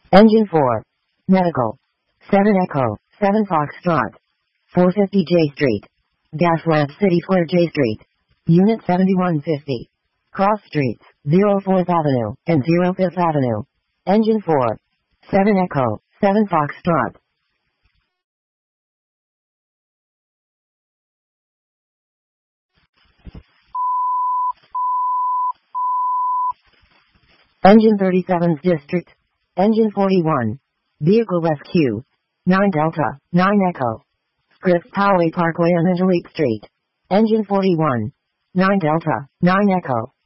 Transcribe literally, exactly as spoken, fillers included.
Engine four. Medical. seven Echo, seven Foxtrot. four fifty J Street. Gaslamp City Square J Street. Unit seventy-one fifty. Cross Streets, zero fourth Avenue and zero fifth Avenue. Engine four. seven Echo, seven Foxtrot. Engine thirty-seventh District. Engine forty-one. Vehicle Rescue. nine Delta, nine Echo. Scripps Poway Parkway on Angelique Street. Engine forty-one. nine Delta, nine Echo.